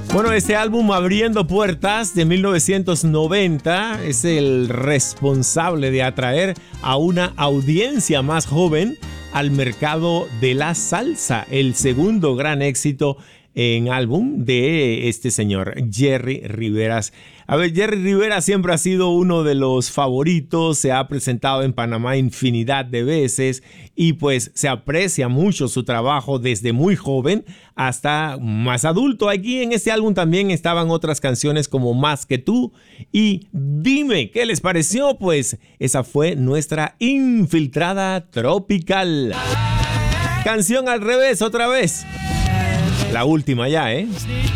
Bueno, este álbum Abriendo Puertas de 1990 es el responsable de atraer a una audiencia más joven al mercado de la salsa, el segundo gran éxito en álbum de este señor, Jerry Riveras. A ver, Jerry Rivera siempre ha sido uno de los favoritos, se ha presentado en Panamá infinidad de veces y pues se aprecia mucho su trabajo desde muy joven hasta más adulto. Aquí en este álbum también estaban otras canciones como Más que tú y Dime, ¿qué les pareció? Pues esa fue nuestra infiltrada tropical. Canción al revés otra vez. La última ya, ¿eh?